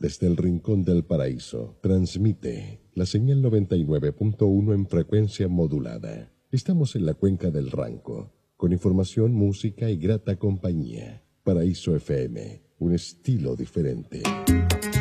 desde el Rincón del Paraíso, transmite la señal 99.1 en frecuencia modulada. Estamos en la cuenca del Ranco, con información, música y grata compañía. Paraíso FM, un estilo diferente.